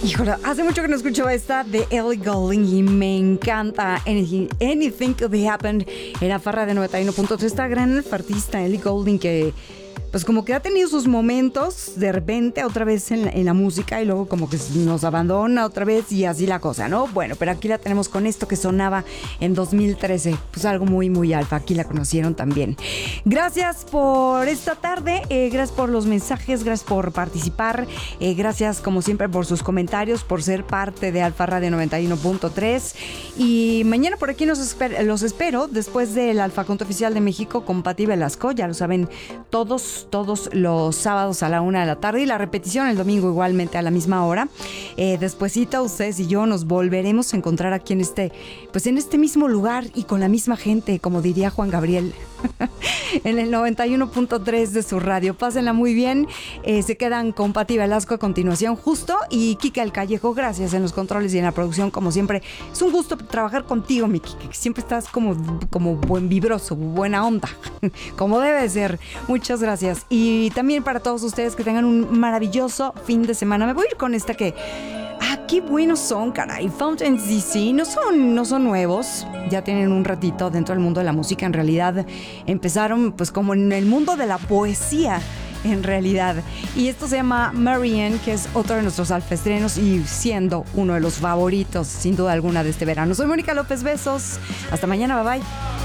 Híjole, hace mucho que no escucho esta de Ellie Goulding y me encanta. Anything Could Be Happened en la farra de 91.3. Esta gran artista, Ellie Goulding, que pues como que ha tenido sus momentos de repente otra vez en la música y luego como que nos abandona otra vez y así la cosa, ¿no? Bueno, pero aquí la tenemos con esto que sonaba en 2013, pues algo muy, muy alfa. Aquí la conocieron también. Gracias por esta tarde, gracias por los mensajes, gracias por participar, gracias como siempre por sus comentarios, por ser parte de Alfa Radio 91.3 y mañana por aquí los espero después del Alfa Conto Oficial de México con Pati Velasco, ya lo saben todos los sábados a la 1 de la tarde y la repetición el domingo igualmente a la misma hora. Despuesito ustedes y yo nos volveremos a encontrar aquí en este mismo lugar y con la misma gente, como diría Juan Gabriel, en el 91.3 de su radio. Pásenla muy bien. Se quedan con Pati Velasco a continuación justo y Kika El Callejo, gracias en los controles y en la producción como siempre. Es un gusto trabajar contigo, mi Kika, que siempre estás como buen vibroso, buena onda, como debe ser. Muchas gracias. Y también para todos ustedes que tengan un maravilloso fin de semana. Me voy a ir con esta que... qué buenos son, caray. Fountains DC no son nuevos. Ya tienen un ratito dentro del mundo de la música. En realidad empezaron pues como en el mundo de la poesía, en realidad. Y esto se llama Marianne, que es otro de nuestros alfaestrenos y siendo uno de los favoritos, sin duda alguna, de este verano. Soy Mónica López, besos. Hasta mañana, bye bye.